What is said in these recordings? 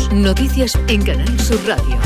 Noticias en Canal Sur Radio.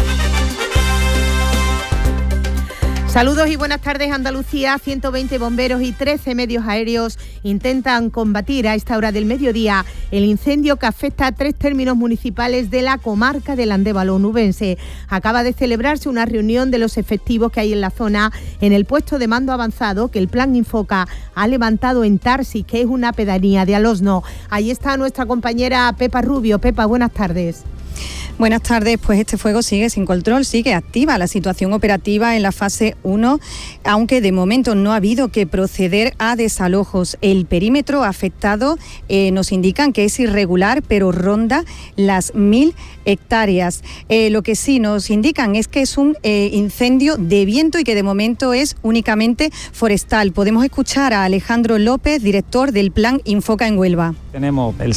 Saludos y buenas tardes. Andalucía, 120 bomberos y 13 medios aéreos intentan combatir a esta hora del mediodía el incendio que afecta a 3 términos municipales de la comarca del Andévalo onubense. Acaba de celebrarse una reunión de los efectivos que hay en la zona en el puesto de mando avanzado que el Plan Infoca ha levantado en Tarsis, que es una pedanía de Alosno. Ahí está nuestra compañera Pepa Rubio. Pepa, buenas tardes. Buenas tardes, pues este fuego sigue sin control, sigue activa la situación operativa en la fase 1, aunque de momento no ha habido que proceder a desalojos. El perímetro afectado nos indican que es irregular, pero ronda las 1000 hectáreas. Lo que sí nos indican es que es un incendio de viento y que de momento es únicamente forestal. Podemos escuchar a Alejandro López, director del Plan Infoca en Huelva. Tenemos el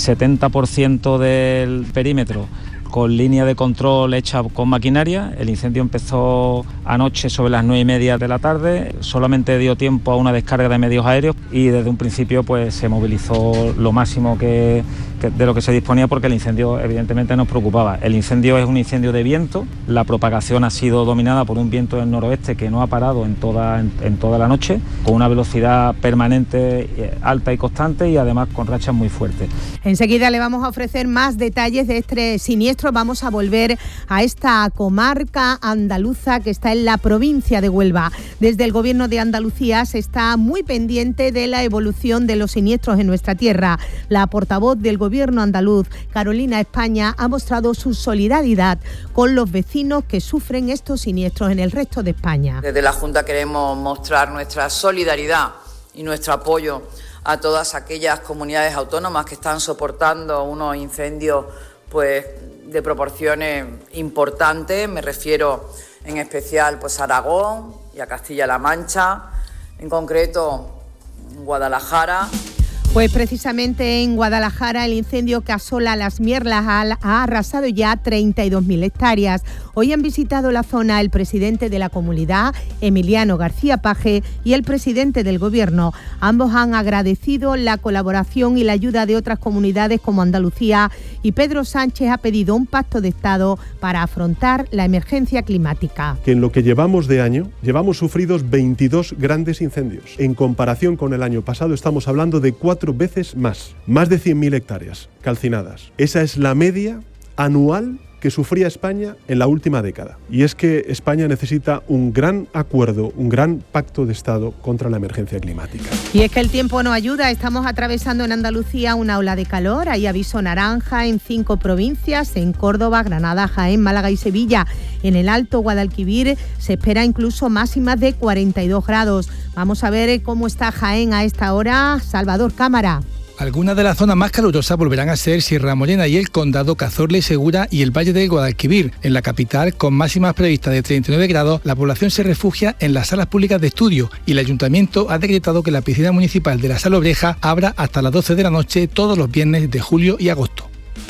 70% del perímetro con línea de control hecha con maquinaria. El incendio empezó anoche sobre las 9:30 de la tarde, solamente dio tiempo a una descarga de medios aéreos y desde un principio pues se movilizó lo máximo de lo que se disponía, porque el incendio evidentemente nos preocupaba. El incendio es un incendio de viento, la propagación ha sido dominada por un viento del noroeste que no ha parado en toda la noche, con una velocidad permanente, alta y constante, y además con rachas muy fuertes. Enseguida le vamos a ofrecer más detalles de este siniestro. Vamos a volver a esta comarca andaluza que está en la provincia de Huelva. Desde el Gobierno de Andalucía se está muy pendiente de la evolución de los siniestros en nuestra tierra. La portavoz del Gobierno andaluz, Carolina España, ha mostrado su solidaridad con los vecinos que sufren estos siniestros en el resto de España. Desde la Junta queremos mostrar nuestra solidaridad y nuestro apoyo a todas aquellas comunidades autónomas que están soportando unos incendios pues de proporciones importantes. Me refiero en especial pues a Aragón y a Castilla-La Mancha, en concreto Guadalajara. Pues precisamente en Guadalajara el incendio que asola Las Mierlas ha arrasado ya 32.000 hectáreas. Hoy han visitado la zona el presidente de la comunidad, Emiliano García Paje, y el presidente del Gobierno. Ambos han agradecido la colaboración y la ayuda de otras comunidades como Andalucía, y Pedro Sánchez ha pedido un pacto de Estado para afrontar la emergencia climática. Que en lo que llevamos de año, llevamos sufridos 22 grandes incendios. En comparación con el año pasado estamos hablando de 4 veces más de 100.000 hectáreas calcinadas. Esa es la media anual que sufría España en la última década. Y es que España necesita un gran acuerdo, un gran pacto de Estado contra la emergencia climática. Y es que el tiempo no ayuda. Estamos atravesando en Andalucía una ola de calor. Hay aviso naranja en 5 provincias, en Córdoba, Granada, Jaén, Málaga y Sevilla. En el Alto Guadalquivir se espera incluso máximas de 42 grados. Vamos a ver cómo está Jaén a esta hora. Salvador Cámara. Algunas de las zonas más calurosas volverán a ser Sierra Morena y el Condado, Cazorla y Segura y el Valle del Guadalquivir. En la capital, con máximas previstas de 39 grados, la población se refugia en las salas públicas de estudio y el Ayuntamiento ha decretado que la piscina municipal de la Sala Obreja abra hasta las 12 de la noche todos los viernes de julio y agosto.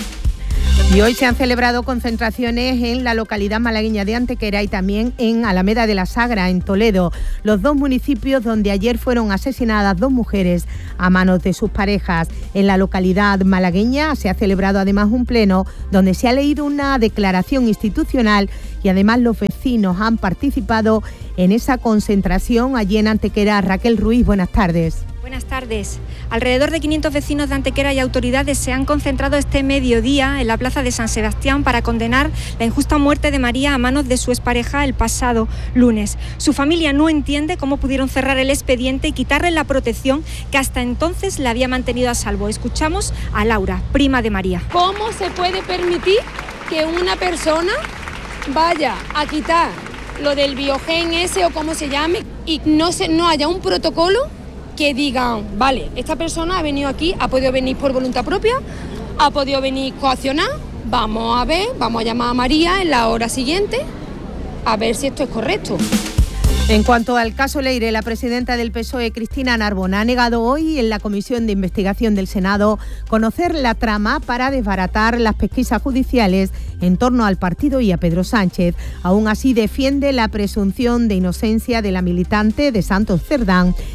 Y hoy se han celebrado concentraciones en la localidad malagueña de Antequera y también en Alameda de la Sagra, en Toledo, los 2 municipios donde ayer fueron asesinadas 2 mujeres a manos de sus parejas. En la localidad malagueña se ha celebrado además un pleno donde se ha leído una declaración institucional y además los vecinos han participado en esa concentración. Allí en Antequera, Raquel Ruiz, buenas tardes. Buenas tardes. Alrededor de 500 vecinos de Antequera y autoridades se han concentrado este mediodía en la plaza de San Sebastián para condenar la injusta muerte de María a manos de su expareja el pasado lunes. Su familia no entiende cómo pudieron cerrar el expediente y quitarle la protección que hasta entonces la había mantenido a salvo. Escuchamos a Laura, prima de María. ¿Cómo se puede permitir que una persona vaya a quitar lo del biogen ese o como se llame y no haya un protocolo que digan, vale, esta persona ha venido aquí, ha podido venir por voluntad propia, ha podido venir coaccionar, vamos a ver, vamos a llamar a María en la hora siguiente a ver si esto es correcto? En cuanto al caso Leire, la presidenta del PSOE, Cristina Narbona, ha negado hoy en la Comisión de Investigación del Senado conocer la trama para desbaratar las pesquisas judiciales en torno al partido y a Pedro Sánchez. Aún así, defiende la presunción de inocencia de la militante de Santos Cerdán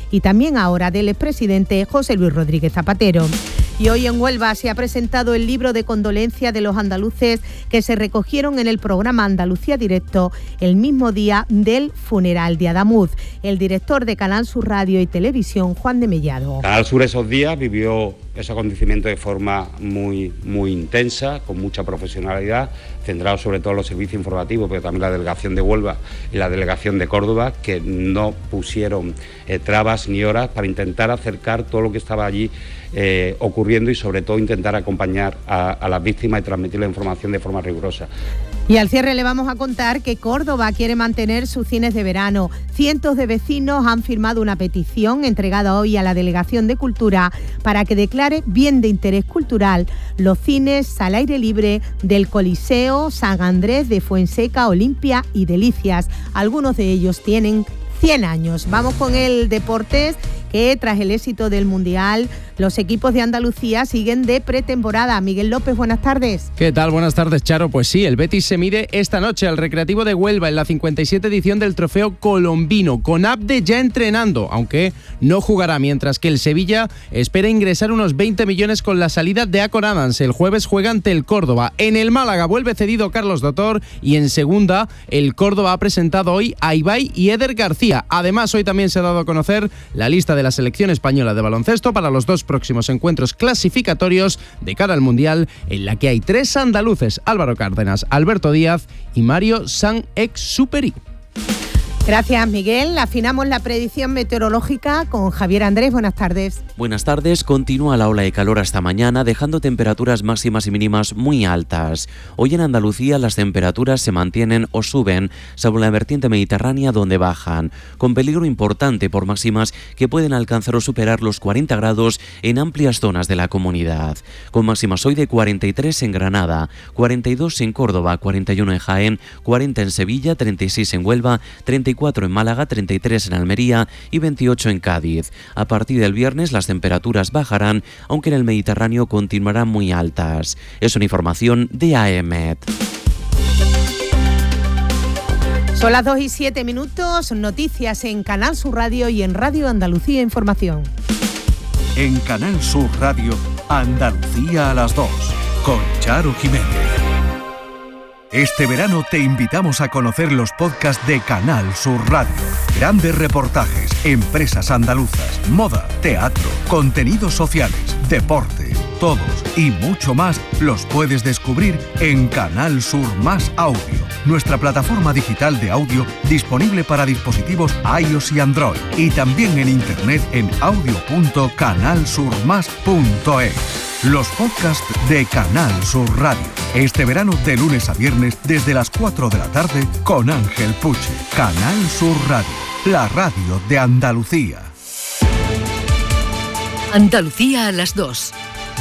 y también ahora del expresidente José Luis Rodríguez Zapatero. Y hoy en Huelva se ha presentado el libro de condolencia de los andaluces que se recogieron en el programa Andalucía Directo el mismo día del funeral de Adamuz. El director de Canal Sur Radio y Televisión, Juan de Mellado. Canal Sur esos días vivió esos acontecimientos de forma muy intensa, con mucha profesionalidad, centrado sobre todo en los servicios informativos, pero también la delegación de Huelva y la delegación de Córdoba, que no pusieron trabas ni horas para intentar acercar todo lo que estaba allí ocurriendo y sobre todo intentar acompañar a las víctimas y transmitir la información de forma rigurosa. Y al cierre le vamos a contar que Córdoba quiere mantener sus cines de verano. Cientos de vecinos han firmado una petición entregada hoy a la Delegación de Cultura para que declare bien de interés cultural los cines al aire libre del Coliseo, San Andrés, de Fuenseca, Olimpia y Delicias. Algunos de ellos tienen 100 años. Vamos con el deportes, que tras el éxito del Mundial, los equipos de Andalucía siguen de pretemporada. Miguel López, buenas tardes. ¿Qué tal? Buenas tardes, Charo. Pues sí, el Betis se mide esta noche al Recreativo de Huelva en la 57 edición del Trofeo Colombino, con Abde ya entrenando, aunque no jugará, mientras que el Sevilla espera ingresar unos 20 millones con la salida de Acon Adams. El jueves juega ante el Córdoba. En el Málaga vuelve cedido Carlos Dotor y en segunda el Córdoba ha presentado hoy a Ibai y Eder García. Además, hoy también se ha dado a conocer la lista de la selección española de baloncesto para los dos próximos encuentros clasificatorios de cara al Mundial, en la que hay 3 andaluces: Álvaro Cárdenas, Alberto Díaz y Mario San-Exupéry. Gracias, Miguel. Afinamos la predicción meteorológica con Javier Andrés. Buenas tardes. Buenas tardes. Continúa la ola de calor hasta mañana, dejando temperaturas máximas y mínimas muy altas. Hoy en Andalucía las temperaturas se mantienen o suben, salvo la vertiente mediterránea donde bajan, con peligro importante por máximas que pueden alcanzar o superar los 40 grados en amplias zonas de la comunidad. Con máximas hoy de 43 en Granada, 42 en Córdoba, 41 en Jaén, 40 en Sevilla, 36 en Huelva, 34 en Málaga, 33 en Almería y 28 en Cádiz. A partir del viernes las temperaturas bajarán, aunque en el Mediterráneo continuarán muy altas. Es una información de AEMET. Son las 2:07, noticias en Canal Sur Radio y en Radio Andalucía Información. En Canal Sur Radio, Andalucía a las 2, con Charo Jiménez. Este verano te invitamos a conocer los podcasts de Canal Sur Radio. Grandes reportajes, empresas andaluzas, moda, teatro, contenidos sociales, deporte, todos y mucho más los puedes descubrir en Canal Sur Más Audio, nuestra plataforma digital de audio disponible para dispositivos iOS y Android, y también en internet en audio.canalsurmas.es. Los podcasts de Canal Sur Radio. Este verano de lunes a viernes desde las 4 de la tarde con Ángel Puche. Canal Sur Radio, la radio de Andalucía. Andalucía a las 2.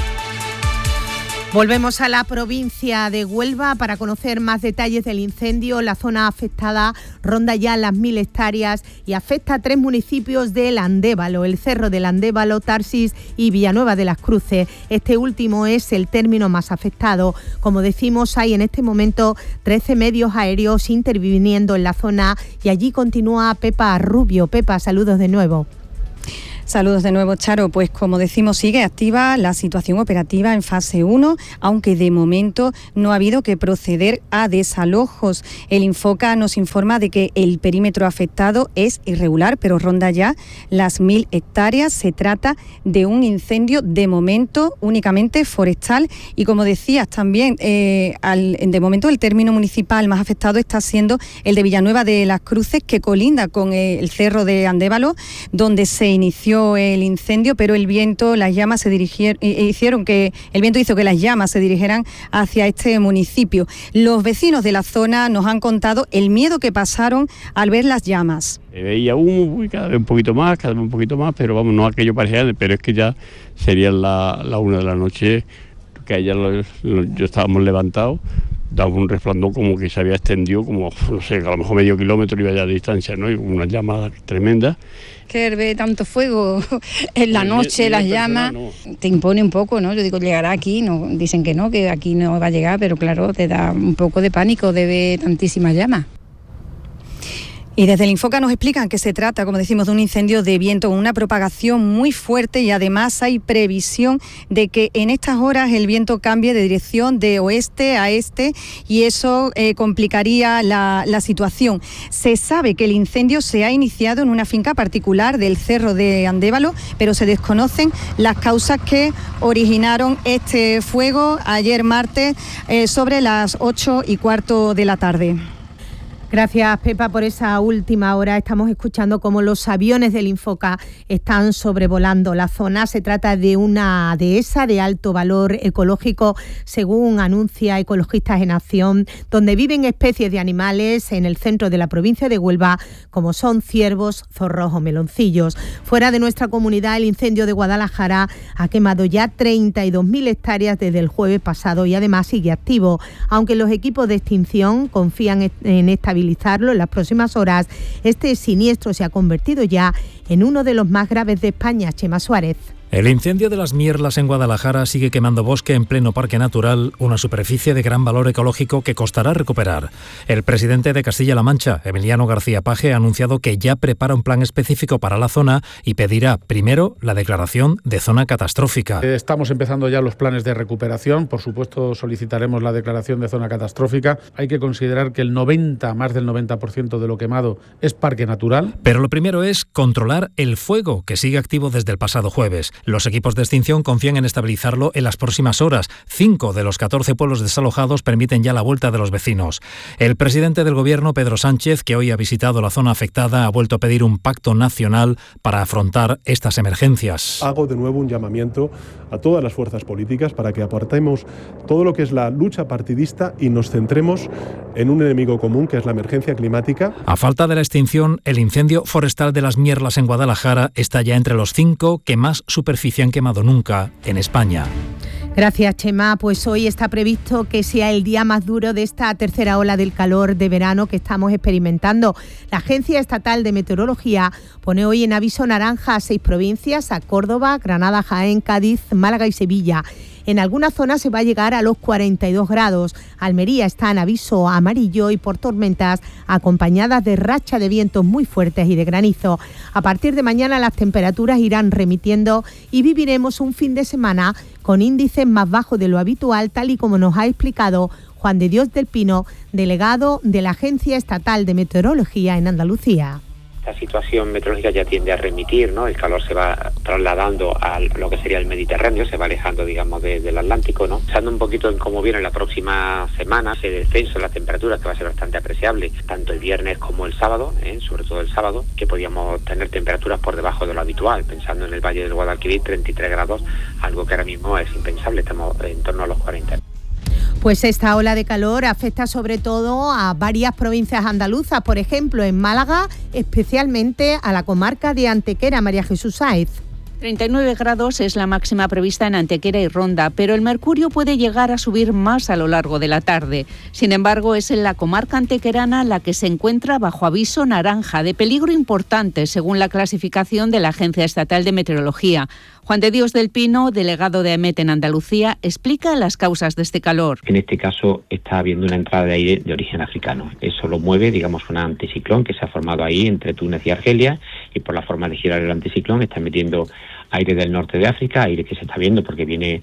Volvemos a la provincia de Huelva para conocer más detalles del incendio. La zona afectada ronda ya las 1000 hectáreas y afecta a 3 municipios del Andévalo, el Cerro del Andévalo, Tarsis y Villanueva de las Cruces. Este último es el término más afectado. Como decimos, hay en este momento 13 medios aéreos interviniendo en la zona y allí continúa Pepa Rubio. Pepa, saludos de nuevo. Saludos de nuevo, Charo. Pues como decimos, sigue activa la situación operativa en fase 1, aunque de momento no ha habido que proceder a desalojos. El Infoca nos informa de que el perímetro afectado es irregular, pero ronda ya las 1000 hectáreas. Se trata de un incendio de momento únicamente forestal y, como decías también, de momento el término municipal más afectado está siendo el de Villanueva de las Cruces, que colinda con el Cerro de Andévalo, donde se inició el incendio, pero el viento, las llamas el viento hizo que las llamas se dirigieran hacia este municipio. Los vecinos de la zona nos han contado el miedo que pasaron al ver las llamas. Veía humo y cada vez un poquito más, pero vamos, no aquello parecía, pero es que ya serían la 1 de la noche, que allá yo estábamos levantados, daba un resplandor como que se había extendido, como, no sé, a lo mejor medio kilómetro iba ya de distancia, ¿no? Y una llama tremenda. Que ve tanto fuego en la noche, las llamas, te impone un poco, ¿no? Yo digo, llegará aquí, no, dicen que aquí no va a llegar, pero claro, te da un poco de pánico de ver tantísimas llamas. Y desde el Infoca nos explican que se trata, como decimos, de un incendio de viento con una propagación muy fuerte y además hay previsión de que en estas horas el viento cambie de dirección de oeste a este y eso complicaría la situación. Se sabe que el incendio se ha iniciado en una finca particular del Cerro de Andévalo, pero se desconocen las causas que originaron este fuego ayer martes sobre las 8:15 de la tarde. Gracias, Pepa, por esa última hora. Estamos escuchando cómo los aviones del Infoca están sobrevolando la zona. Se trata de una dehesa de alto valor ecológico, según anuncia Ecologistas en Acción, donde viven especies de animales en el centro de la provincia de Huelva, como son ciervos, zorros o meloncillos. Fuera de nuestra comunidad, el incendio de Guadalajara ha quemado ya 32.000 hectáreas desde el jueves pasado y además sigue activo. Aunque los equipos de extinción confían en estabilizarlo en las próximas horas, este siniestro se ha convertido ya en uno de los más graves de España. Chema Suárez. El incendio de las Mierlas en Guadalajara sigue quemando bosque en pleno parque natural, una superficie de gran valor ecológico que costará recuperar. El presidente de Castilla-La Mancha, Emiliano García Paje, ha anunciado que ya prepara un plan específico para la zona y pedirá primero la declaración de zona catastrófica. Estamos empezando ya los planes de recuperación, por supuesto solicitaremos la declaración de zona catastrófica. Hay que considerar que más del 90% de lo quemado es parque natural. Pero lo primero es controlar el fuego, que sigue activo desde el pasado jueves. Los equipos de extinción confían en estabilizarlo en las próximas horas. 5 de los 14 pueblos desalojados permiten ya la vuelta de los vecinos. El presidente del Gobierno, Pedro Sánchez, que hoy ha visitado la zona afectada, ha vuelto a pedir un pacto nacional para afrontar estas emergencias. Hago de nuevo un llamamiento a todas las fuerzas políticas para que apartemos todo lo que es la lucha partidista y nos centremos en un enemigo común, que es la emergencia climática. A falta de la extinción, el incendio forestal de las Mierlas en Guadalajara está ya entre los 5 que más superficie han quemado nunca en España. Gracias, Chema. Pues hoy está previsto que sea el día más duro de esta tercera ola del calor de verano que estamos experimentando. La Agencia Estatal de Meteorología pone hoy en aviso naranja a 6 provincias, a Córdoba, Granada, Jaén, Cádiz, Málaga y Sevilla. En algunas zonas se va a llegar a los 42 grados. Almería está en aviso amarillo y por tormentas acompañadas de racha de vientos muy fuertes y de granizo. A partir de mañana las temperaturas irán remitiendo y viviremos un fin de semana con índices más bajos de lo habitual, tal y como nos ha explicado Juan de Dios del Pino, delegado de la Agencia Estatal de Meteorología en Andalucía. La situación meteorológica ya tiende a remitir, ¿no? El calor se va trasladando a lo que sería el Mediterráneo, se va alejando, digamos, del Atlántico, ¿no? Pensando un poquito en cómo viene la próxima semana, ese descenso en las temperaturas que va a ser bastante apreciable, tanto el viernes como el sábado, sobre todo el sábado, que podíamos tener temperaturas por debajo de lo habitual, pensando en el Valle del Guadalquivir, 33 grados, algo que ahora mismo es impensable, estamos en torno a los 40. Pues esta ola de calor afecta sobre todo a varias provincias andaluzas, por ejemplo en Málaga, especialmente a la comarca de Antequera. María Jesús Sáez. 39 grados es la máxima prevista en Antequera y Ronda, pero el mercurio puede llegar a subir más a lo largo de la tarde. Sin embargo, es en la comarca antequerana la que se encuentra bajo aviso naranja, de peligro importante, según la clasificación de la Agencia Estatal de Meteorología. Juan de Dios del Pino, delegado de AEMET en Andalucía, explica las causas de este calor. En este caso está habiendo una entrada de aire de origen africano. Eso lo mueve, digamos, un anticiclón que se ha formado ahí entre Túnez y Argelia, y por la forma de girar el anticiclón está metiendo aire del norte de África, aire que se está viendo porque viene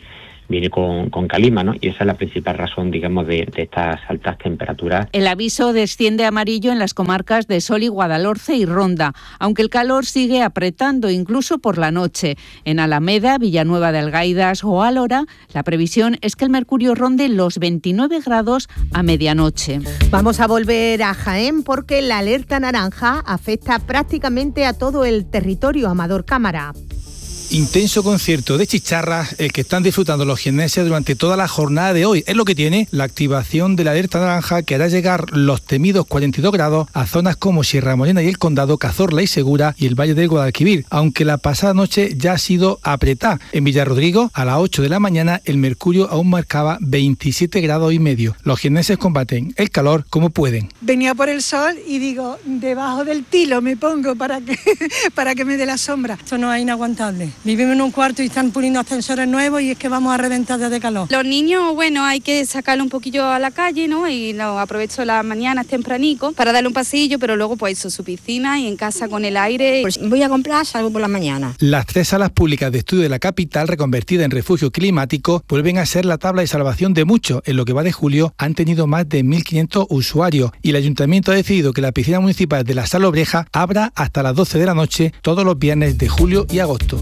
con calima, ¿no? Y esa es la principal razón, digamos, de estas altas temperaturas. El aviso desciende a amarillo en las comarcas de Sol y Guadalhorce y Ronda, aunque el calor sigue apretando incluso por la noche. En Alameda, Villanueva de Algaidas o Álora, la previsión es que el mercurio ronde los 29 grados a medianoche. Vamos a volver a Jaén porque la alerta naranja afecta prácticamente a todo el territorio. Amador Cámara. Intenso concierto de chicharras que están disfrutando los jienenses durante toda la jornada de hoy. Es lo que tiene la activación de la alerta naranja, que hará llegar los temidos 42 grados a zonas como Sierra Morena y el Condado, Cazorla y Segura y el Valle del Guadalquivir, aunque la pasada noche ya ha sido apretada. En Villarrodrigo, a las 8 de la mañana, el mercurio aún marcaba 27 grados y medio. Los jienenses combaten el calor como pueden. Venía por el sol y digo, debajo del tilo me pongo para que me dé la sombra. Esto no es inaguantable. Vivimos en un cuarto y están poniendo ascensores nuevos y es que vamos a reventar de calor. Los niños, bueno, hay que sacarlo un poquillo a la calle, ¿no? Y lo aprovecho las mañanas tempranico para darle un pasillo, pero luego pues eso, su piscina y en casa con el aire. Pues voy a comprar, salgo por la mañana. Las 3 salas públicas de estudio de la capital, reconvertidas en refugio climático, vuelven a ser la tabla de salvación de muchos. En lo que va de julio han tenido más de 1.500 usuarios y el ayuntamiento ha decidido que la piscina municipal de la Sala Obreja abra hasta las 12 de la noche todos los viernes de julio y agosto.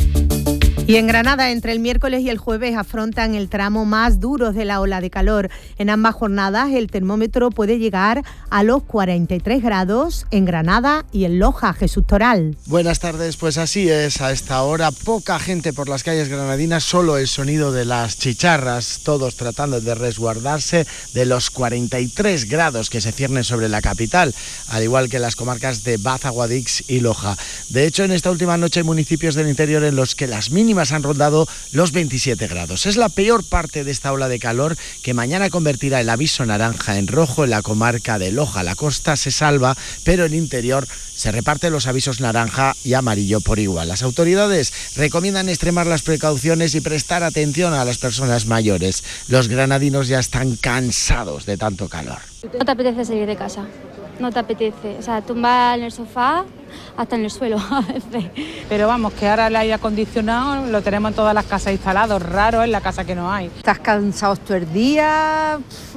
Y en Granada, entre el miércoles y el jueves, afrontan el tramo más duro de la ola de calor. En ambas jornadas, el termómetro puede llegar a los 43 grados en Granada y en Loja. Jesús Toral. Buenas tardes, pues así es. A esta hora, poca gente por las calles granadinas, solo el sonido de las chicharras, todos tratando de resguardarse de los 43 grados que se ciernen sobre la capital, al igual que las comarcas de Baza, Guadix y Loja. De hecho, en esta última noche hay municipios del interior en los que las mínimas han rondado los 27 grados. Es la peor parte de esta ola de calor que mañana convertirá el aviso naranja en rojo en la comarca de Loja. La costa se salva, pero el interior se reparten los avisos naranja y amarillo por igual. Las autoridades recomiendan extremar las precauciones y prestar atención a las personas mayores. Los granadinos ya están cansados de tanto calor. No te apetece salir de casa, no te apetece. O sea, tumbar en el sofá hasta en el suelo a veces. Pero vamos, que ahora el aire acondicionado lo tenemos en todas las casas instalado, raro es la casa que no hay. Estás cansado todo el día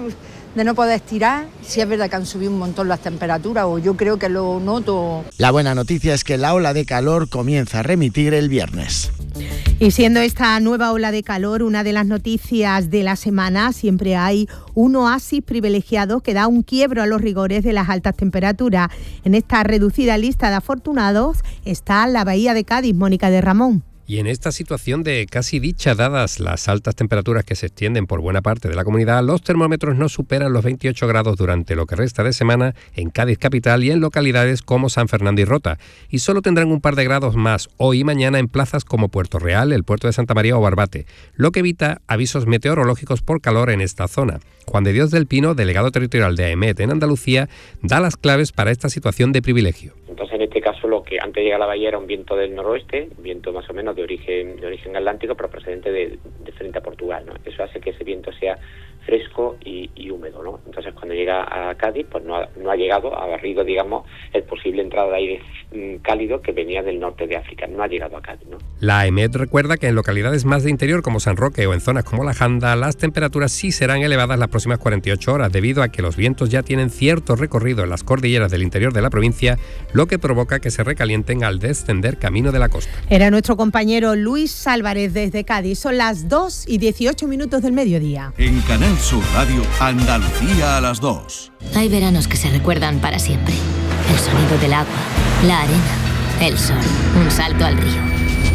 de no poder estirar. Sí es verdad que han subido un montón las temperaturas, o yo creo que lo noto. La buena noticia es que la ola de calor comienza a remitir el viernes. Y siendo esta nueva ola de calor una de las noticias de la semana, siempre hay un oasis privilegiado que da un quiebro a los rigores de las altas temperaturas. En esta reducida lista de afortunados está la Bahía de Cádiz. Mónica de Ramón. Y en esta situación de casi dicha, dadas las altas temperaturas que se extienden por buena parte de la comunidad, los termómetros no superan los 28 grados durante lo que resta de semana en Cádiz capital y en localidades como San Fernando y Rota, y solo tendrán un par de grados más hoy y mañana en plazas como Puerto Real, el puerto de Santa María o Barbate, lo que evita avisos meteorológicos por calor en esta zona. Juan de Dios del Pino, delegado territorial de AEMET en Andalucía, da las claves para esta situación de privilegio. Entonces, en este caso, lo que antes de llegar a la bahía era un viento del noroeste, viento más o menos de origen atlántico, pero procedente de frente a Portugal, ¿no? Eso hace que ese viento sea fresco y húmedo, ¿no? Entonces, cuando llega a Cádiz, pues no ha llegado, ha barrido, digamos, el posible entrada de aire cálido que venía del norte de África. No ha llegado a Cádiz, ¿no? La AEMET recuerda que en localidades más de interior como San Roque o en zonas como La Janda, las temperaturas sí serán elevadas las próximas 48 horas debido a que los vientos ya tienen cierto recorrido en las cordilleras del interior de la provincia, lo que provoca que se recalienten al descender camino de la costa. Era nuestro compañero Luis Álvarez desde Cádiz. Son las 2:18 del mediodía. En Canal Sur Radio, Andalucía a las 2. Hay veranos que se recuerdan para siempre. El sonido del agua, la arena, el sol, un salto al río.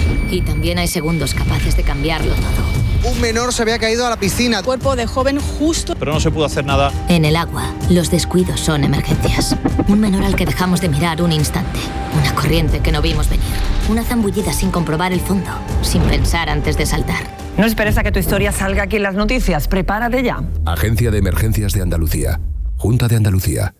Y también hay segundos capaces de cambiarlo todo. Un menor se había caído a la piscina. Cuerpo de joven justo. Pero no se pudo hacer nada. En el agua, los descuidos son emergencias. Un menor al que dejamos de mirar un instante. Una corriente que no vimos venir. Una zambullida sin comprobar el fondo, sin pensar antes de saltar. No esperes a que tu historia salga aquí en las noticias. Prepárate ya. Agencia de Emergencias de Andalucía. Junta de Andalucía.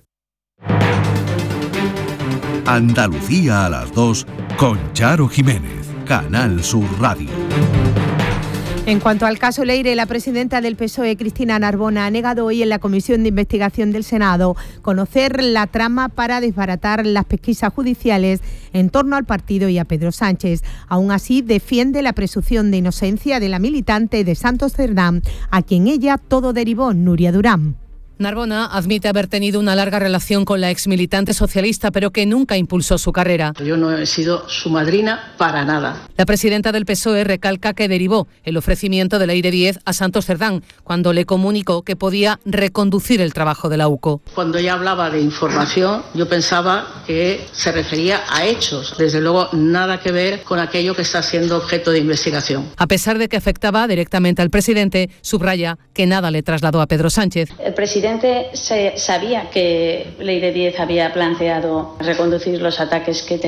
Andalucía a las 2 con Charo Jiménez. Canal Sur Radio. En cuanto al caso Leire, la presidenta del PSOE, Cristina Narbona, ha negado hoy en la Comisión de Investigación del Senado conocer la trama para desbaratar las pesquisas judiciales en torno al partido y a Pedro Sánchez. Aún así, defiende la presunción de inocencia de la militante de Santos Cerdán, a quien ella todo derivó, Nuria Durán. Narbona admite haber tenido una larga relación con la exmilitante socialista, pero que nunca impulsó su carrera. Yo no he sido su madrina para nada. La presidenta del PSOE recalca que derivó el ofrecimiento de Leire Díez a Santos Cerdán, cuando le comunicó que podía reconducir el trabajo de la UCO. Cuando ella hablaba de información, yo pensaba que se refería a hechos. Desde luego, nada que ver con aquello que está siendo objeto de investigación. A pesar de que afectaba directamente al presidente, subraya que nada le trasladó a Pedro Sánchez. El presidente sabía que Leire Díez había planteado reconducir los ataques que tenía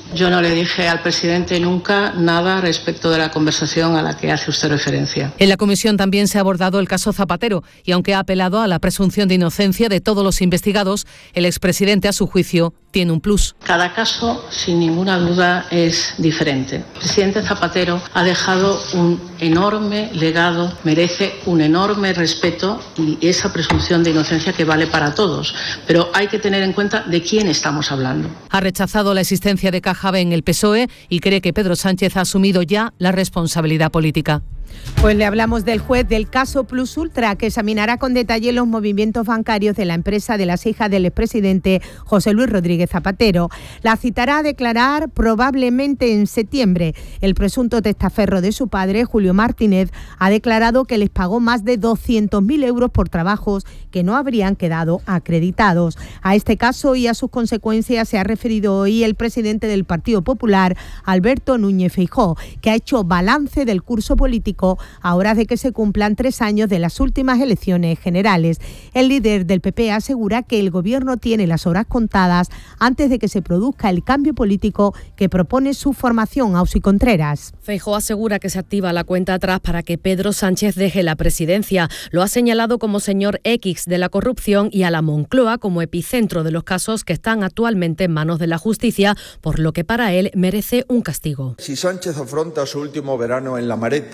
Yo no le dije al presidente nunca nada respecto de la conversación a la que hace usted referencia. En la comisión también se ha abordado el caso Zapatero y aunque ha apelado a la presunción de inocencia de todos los investigados, el expresidente, a su juicio, tiene un plus. Cada caso, sin ninguna duda, es diferente. El presidente Zapatero ha dejado un enorme legado, merece un enorme respeto y esa presunción de inocencia que vale para todos. Pero hay que tener en cuenta de quién estamos hablando. Ha rechazado la existencia de caja B en el PSOE y cree que Pedro Sánchez ha asumido ya la responsabilidad política. Pues le hablamos del juez del caso Plus Ultra, que examinará con detalle los movimientos bancarios de la empresa de las hijas del expresidente José Luis Rodríguez Zapatero. La citará a declarar probablemente en septiembre. El presunto testaferro de su padre, Julio Martínez, ha declarado que les pagó más de 200.000 euros por trabajos que no habrían quedado acreditados. A este caso y a sus consecuencias se ha referido hoy el presidente del Partido Popular, Alberto Núñez Feijóo, que ha hecho balance del curso político a horas de que se cumplan 3 años de las últimas elecciones generales. El líder del PP asegura que el gobierno tiene las horas contadas antes de que se produzca el cambio político que propone su formación. Ausi Contreras. Feijóo asegura que se activa la cuenta atrás para que Pedro Sánchez deje la presidencia. Lo ha señalado como señor X de la corrupción y a la Moncloa como epicentro de los casos que están actualmente en manos de la justicia, por lo que para él merece un castigo. Si Sánchez afronta su último verano en la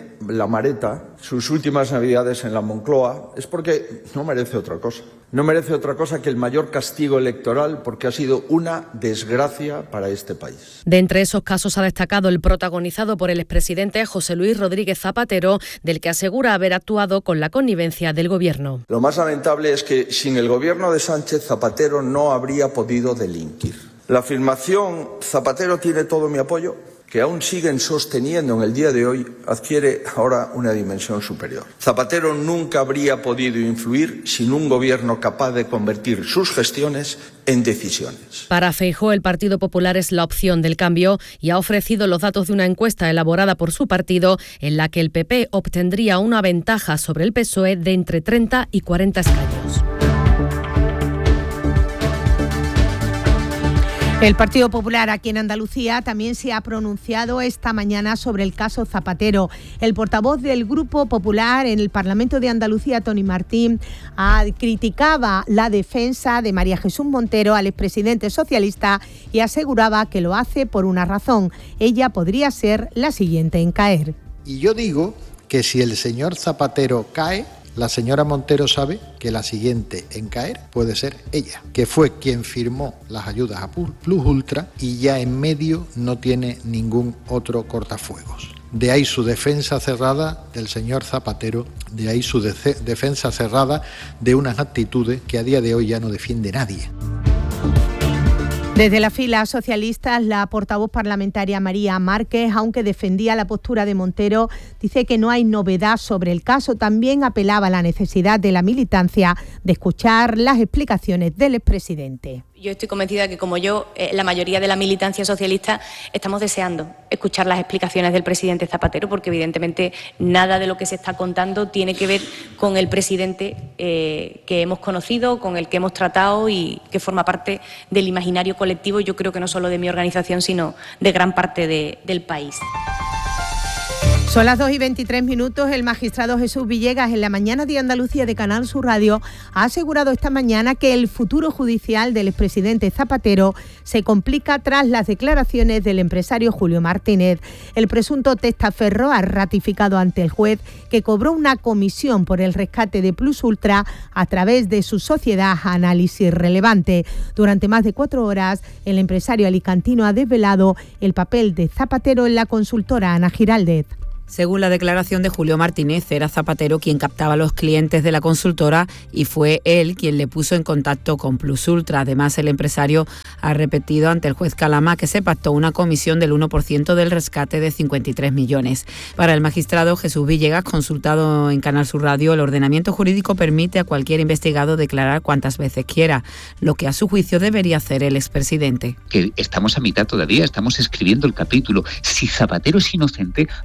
Mareta, sus últimas navidades en la Moncloa, es porque no merece otra cosa. No merece otra cosa que el mayor castigo electoral porque ha sido una desgracia para este país. De entre esos casos ha destacado el protagonizado por el expresidente José Luis Rodríguez Zapatero, del que asegura haber actuado con la connivencia del gobierno. Lo más lamentable es que sin el gobierno de Sánchez, Zapatero no habría podido delinquir. La afirmación "Zapatero tiene todo mi apoyo", que aún siguen sosteniendo en el día de hoy, adquiere ahora una dimensión superior. Zapatero nunca habría podido influir sin un gobierno capaz de convertir sus gestiones en decisiones. Para Feijóo, el Partido Popular es la opción del cambio y ha ofrecido los datos de una encuesta elaborada por su partido en la que el PP obtendría una ventaja sobre el PSOE de entre 30 y 40 escaños. El Partido Popular aquí en Andalucía también se ha pronunciado esta mañana sobre el caso Zapatero. El portavoz del Grupo Popular en el Parlamento de Andalucía, Tony Martín, criticaba la defensa de María Jesús Montero al expresidente socialista y aseguraba que lo hace por una razón. Ella podría ser la siguiente en caer. Y yo digo que si el señor Zapatero cae, la señora Montero sabe que la siguiente en caer puede ser ella, que fue quien firmó las ayudas a Plus Ultra y ya en medio no tiene ningún otro cortafuegos. De ahí su defensa cerrada del señor Zapatero, de ahí su defensa cerrada de unas actitudes que a día de hoy ya no defiende nadie. Desde las filas socialistas, la portavoz parlamentaria María Márquez, aunque defendía la postura de Montero, dice que no hay novedad sobre el caso. También apelaba a la necesidad de la militancia de escuchar las explicaciones del expresidente. Yo estoy convencida que, como yo, la mayoría de la militancia socialista estamos deseando escuchar las explicaciones del presidente Zapatero, porque evidentemente nada de lo que se está contando tiene que ver con el presidente que hemos conocido, con el que hemos tratado y que forma parte del imaginario colectivo, yo creo que no solo de mi organización, sino de gran parte del país. Son las 2:23. El magistrado Jesús Villegas, en la mañana de Andalucía de Canal Sur Radio, ha asegurado esta mañana que el futuro judicial del expresidente Zapatero se complica tras las declaraciones del empresario Julio Martínez. El presunto testaferro ha ratificado ante el juez que cobró una comisión por el rescate de Plus Ultra a través de su sociedad Análisis Relevante. Durante más de 4 horas, el empresario alicantino ha desvelado el papel de Zapatero en la consultora Ana Giraldez. Según la declaración de Julio Martínez, era Zapatero quien captaba a los clientes de la consultora y fue él quien le puso en contacto con Plus Ultra. Además, el empresario ha repetido ante el juez Calama que se pactó una comisión del 1% del rescate de 53 millones. Para el magistrado Jesús Villegas, consultado en Canal Sur Radio, el ordenamiento jurídico permite a cualquier investigado declarar cuantas veces quiera, lo que a su juicio debería hacer el expresidente. Que estamos a mitad todavía, estamos escribiendo el capítulo. Si Zapatero es inocente, por todos los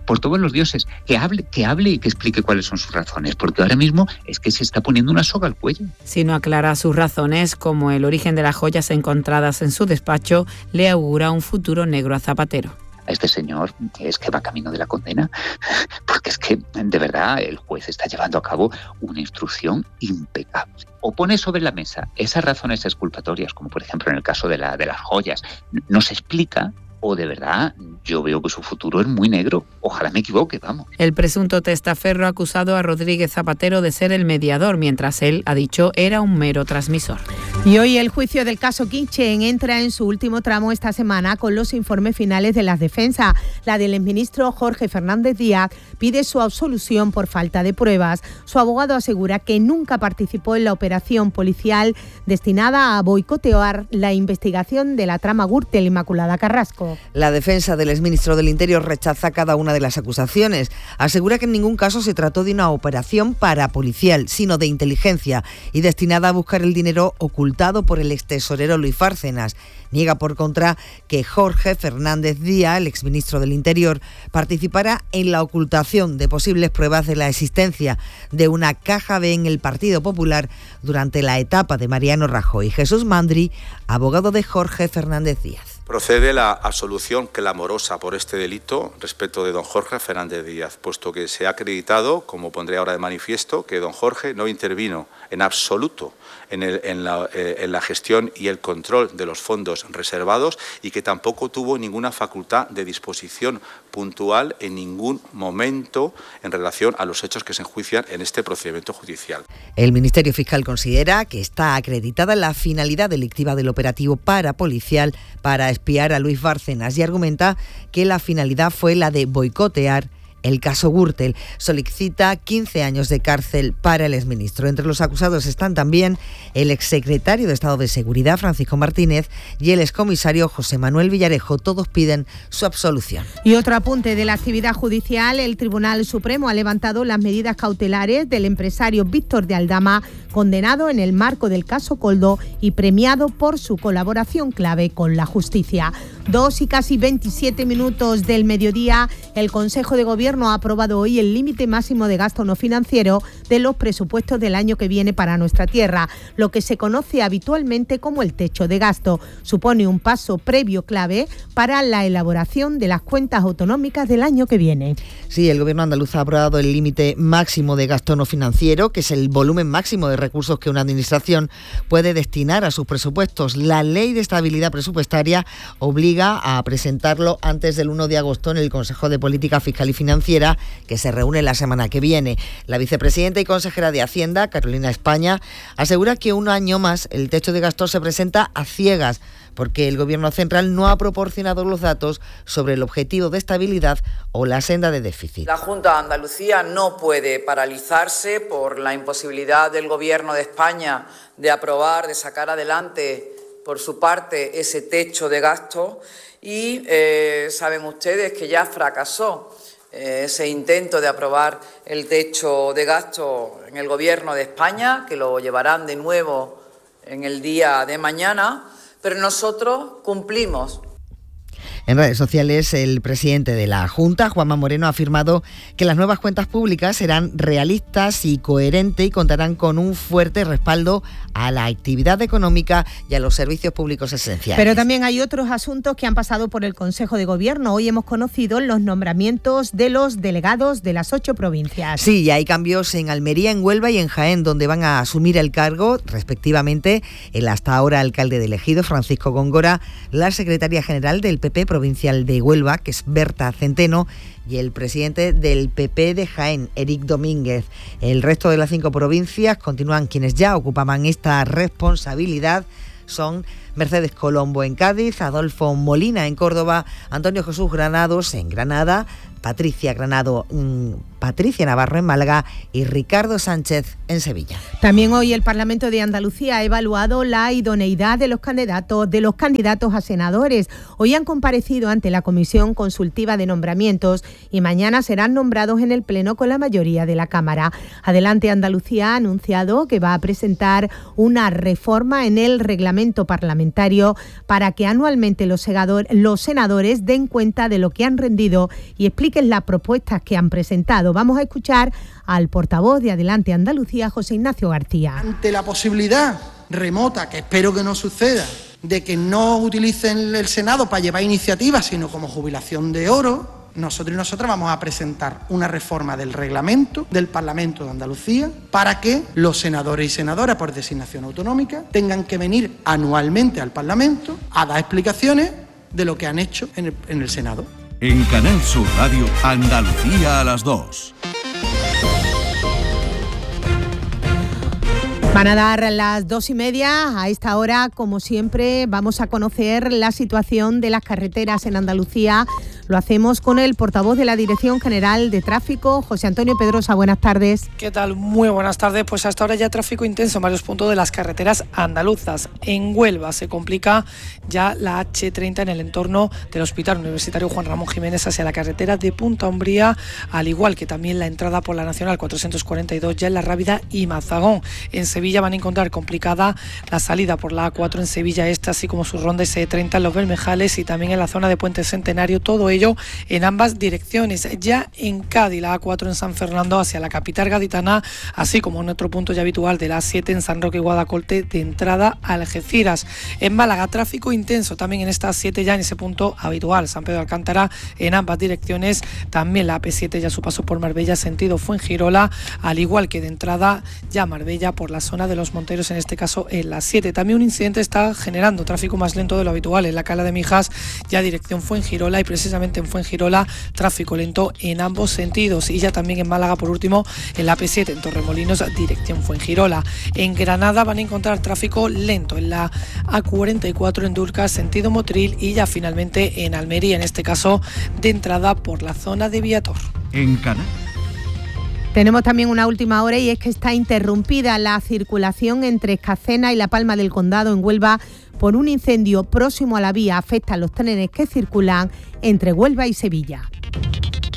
los dioses, que hable y que explique cuáles son sus razones, porque ahora mismo es que se está poniendo una soga al cuello. Si no aclara sus razones, como el origen de las joyas encontradas en su despacho, le augura un futuro negro a Zapatero. A este señor es que va camino de la condena, porque es que de verdad el juez está llevando a cabo una instrucción impecable. O pone sobre la mesa esas razones exculpatorias, como por ejemplo en el caso de las joyas, no se explica, o de verdad yo veo que su futuro es muy negro. Ojalá me equivoque, vamos. El presunto testaferro ha acusado a Rodríguez Zapatero de ser el mediador, mientras él ha dicho era un mero transmisor. Y hoy el juicio del caso Kitchen entra en su último tramo esta semana con los informes finales de las defensas. La del exministro Jorge Fernández Díaz pide su absolución por falta de pruebas. Su abogado asegura que nunca participó en la operación policial destinada a boicotear la investigación de la trama Gürtel. Inmaculada Carrasco. La defensa del exministro del Interior rechaza cada una de las acusaciones. Asegura que en ningún caso se trató de una operación parapolicial, sino de inteligencia y destinada a buscar el dinero ocultado por el extesorero Luis Bárcenas. Niega, por contra, que Jorge Fernández Díaz, el exministro del Interior, participara en la ocultación de posibles pruebas de la existencia de una caja B en el Partido Popular durante la etapa de Mariano Rajoy. Jesús Mandri, abogado de Jorge Fernández Díaz. Procede la absolución clamorosa por este delito respecto de don Jorge Fernández Díaz, puesto que se ha acreditado, como pondré ahora de manifiesto, que don Jorge no intervino en absoluto en la gestión y el control de los fondos reservados y que tampoco tuvo ninguna facultad de disposición puntual en ningún momento en relación a los hechos que se enjuician en este procedimiento judicial. El Ministerio Fiscal considera que está acreditada la finalidad delictiva del operativo parapolicial para espiar a Luis Bárcenas y argumenta que la finalidad fue la de boicotear el caso Gürtel. Solicita 15 años de cárcel para el exministro. Entre los acusados están también el exsecretario de Estado de Seguridad, Francisco Martínez, y el excomisario José Manuel Villarejo. Todos piden su absolución. Y otro apunte de la actividad judicial: el Tribunal Supremo ha levantado las medidas cautelares del empresario Víctor de Aldama, condenado en el marco del caso Coldo y premiado por su colaboración clave con la justicia. 2 y casi 27 minutos del mediodía, el Consejo de Gobierno ha aprobado hoy el límite máximo de gasto no financiero de los presupuestos del año que viene para nuestra tierra, lo que se conoce habitualmente como el techo de gasto. Supone un paso previo clave para la elaboración de las cuentas autonómicas del año que viene. Sí, el Gobierno andaluz ha aprobado el límite máximo de gasto no financiero, que es el volumen máximo de recursos que una administración puede destinar a sus presupuestos. La Ley de Estabilidad Presupuestaria obliga a presentarlo antes del 1 de agosto en el Consejo de Política Fiscal y Financiera, que se reúne la semana que viene. La vicepresidenta y consejera de Hacienda, Carolina España, asegura que un año más el techo de gasto se presenta a ciegas, porque el Gobierno central no ha proporcionado los datos sobre el objetivo de estabilidad o la senda de déficit. La Junta de Andalucía no puede paralizarse por la imposibilidad del Gobierno de España de aprobar, de sacar adelante por su parte ese techo de gasto y saben ustedes que ya fracasó ese intento de aprobar el techo de gasto en el Gobierno de España, que lo llevarán de nuevo en el día de mañana, pero nosotros cumplimos. En redes sociales, el presidente de la Junta, Juanma Moreno, ha afirmado que las nuevas cuentas públicas serán realistas y coherentes y contarán con un fuerte respaldo a la actividad económica y a los servicios públicos esenciales. Pero también hay otros asuntos que han pasado por el Consejo de Gobierno. Hoy hemos conocido los nombramientos de los delegados de las 8 provincias. Sí, y hay cambios en Almería, en Huelva y en Jaén, donde van a asumir el cargo, respectivamente, el hasta ahora alcalde de Ejido, Francisco Góngora, la secretaria general del PP provincial de Huelva, que es Berta Centeno, y el presidente del PP de Jaén, Eric Domínguez. El resto de las 5 provincias continúan quienes ya ocupaban esta responsabilidad. Son Mercedes Colombo en Cádiz, Adolfo Molina en Córdoba, Antonio Jesús Granados en Granada, Patricia Navarro en Málaga y Ricardo Sánchez en Sevilla. También hoy el Parlamento de Andalucía ha evaluado la idoneidad de los candidatos a senadores. Hoy han comparecido ante la Comisión Consultiva de Nombramientos y mañana serán nombrados en el Pleno con la mayoría de la Cámara. Adelante Andalucía ha anunciado que va a presentar una reforma en el reglamento parlamentario para que anualmente los senadores den cuenta de lo que han rendido y expliquen expliquen las propuestas que han presentado. Vamos a escuchar al portavoz de Adelante Andalucía, José Ignacio García. Ante la posibilidad remota, que espero que no suceda, de que no utilicen el Senado para llevar iniciativas, sino como jubilación de oro, nosotros y nosotras vamos a presentar una reforma del reglamento del Parlamento de Andalucía para que los senadores y senadoras por designación autonómica tengan que venir anualmente al Parlamento a dar explicaciones de lo que han hecho en el Senado. En Canal Sur Radio, Andalucía a las 2. Van a dar las 2:30. A esta hora, como siempre, vamos a conocer la situación de las carreteras en Andalucía. Lo hacemos con el portavoz de la Dirección General de Tráfico, José Antonio Pedrosa. Buenas tardes. ¿Qué tal? Muy buenas tardes. Pues hasta ahora ya tráfico intenso en varios puntos de las carreteras andaluzas. En Huelva se complica ya la H30 en el entorno del Hospital Universitario Juan Ramón Jiménez hacia la carretera de Punta Umbría, al igual que también la entrada por la Nacional 442 ya en La Rábida y Mazagón. En Sevilla van a encontrar complicada la salida por la A4 en Sevilla Este, así como su ronda S30 en Los Bermejales y también en la zona de Puente Centenario, todo ello en ambas direcciones. Ya en Cádiz, la A4 en San Fernando hacia la capital gaditana, así como en otro punto ya habitual de la A7 en San Roque y Guadacolte de entrada a Algeciras. En Málaga, tráfico intenso también en esta A7 ya en ese punto habitual, San Pedro de Alcántara en ambas direcciones, también la AP7 ya su paso por Marbella sentido Fuengirola, al igual que de entrada ya Marbella por la zona de Los Monteros, en este caso en la 7. También un incidente está generando tráfico más lento de lo habitual en la Cala de Mijas, ya dirección Fuengirola, y precisamente en Fuengirola tráfico lento en ambos sentidos. Y ya también en Málaga, por último, en la AP7 en Torremolinos, dirección Fuengirola. En Granada van a encontrar tráfico lento en la A44 en Durca, sentido Motril, y ya finalmente en Almería, en este caso de entrada por la zona de Viator. En Canal. Tenemos también una última hora, y es que está interrumpida la circulación entre Escacena y La Palma del Condado en Huelva por un incendio próximo a la vía. Afecta a los trenes que circulan entre Huelva y Sevilla.